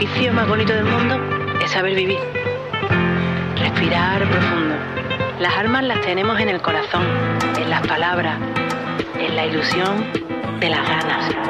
El vicio más bonito del mundo es saber vivir. Respirar profundo. Las armas las tenemos en el corazón, en las palabras, en la ilusión de las ganas.